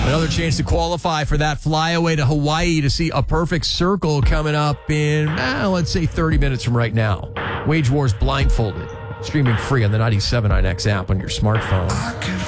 Another chance to qualify for that flyaway to Hawaii to see A Perfect Circle coming up in, let's say 30 minutes from right now. Wage Wars Blindfolded, streaming free on the 97 INX app on your smartphone.